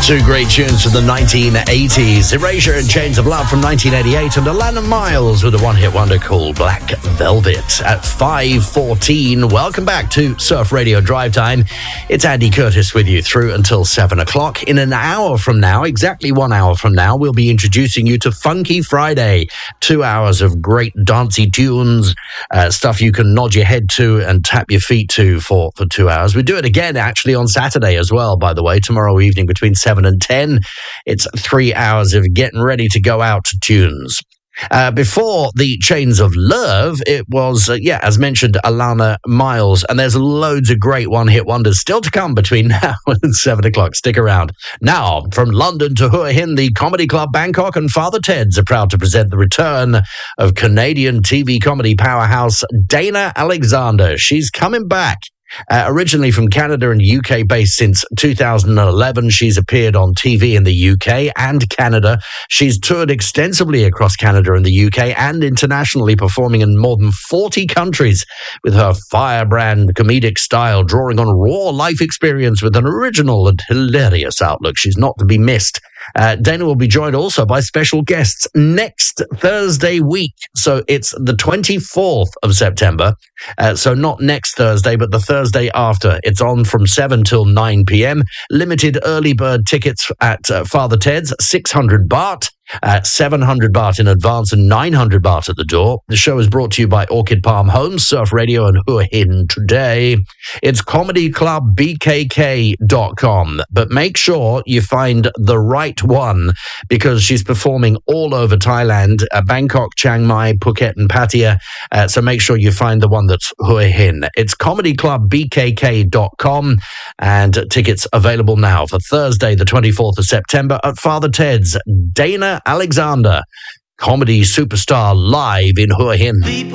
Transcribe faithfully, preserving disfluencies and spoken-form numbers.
Two great tunes from the nineteen eighties. Erasure and Chains of Love from nineteen eighty-eight, and Alana Miles with a one-hit wonder called Black Velvet at five fourteen. Welcome back to Surf Radio Drive Time. It's Andy Curtis with you through until seven o'clock. In an hour from now, exactly one hour from now, we'll be introducing you to Funky Friday. Two hours of great dancey tunes, uh, stuff you can nod your head to and tap your feet to for, for two hours. We do it again, actually, on Saturday as well, by the way, tomorrow evening between seven and ten. It's three hours of getting ready to go out to tunes. Uh, before the Chains of Love, it was, uh, yeah, as mentioned, Alana Miles. And there's loads of great one-hit wonders still to come between now and seven o'clock. Stick around. Now, from London to Hua Hin, the Comedy Club Bangkok and Father Ted's are proud to present the return of Canadian T V comedy powerhouse Dana Alexander. She's coming back. Uh, originally from Canada and U K based since two thousand eleven, she's appeared on T V in the U K and Canada. She's toured extensively across Canada and the U K and internationally, performing in more than forty countries with her firebrand comedic style, drawing on raw life experience with an original and hilarious outlook. She's not to be missed. Uh, Dana will be joined also by special guests next Thursday week. So it's the twenty-fourth of September. Uh, so not next Thursday, but the Thursday after. It's on from seven till nine p.m. Limited early bird tickets at uh, Father Ted's, six hundred baht. At seven hundred baht in advance and nine hundred baht at the door. The show is brought to you by Orchid Palm Homes, Surf Radio, and Hua Hin today. It's comedy club b k k dot com. But make sure you find the right one, because she's performing all over Thailand, uh, Bangkok, Chiang Mai, Phuket, and Pattaya. Uh, so make sure you find the one that's Hua Hin. It's comedy club b k k dot com, and tickets available now for Thursday, the twenty-fourth of September at Father Ted's. Dana Alexander, comedy superstar, live in Hua Hin.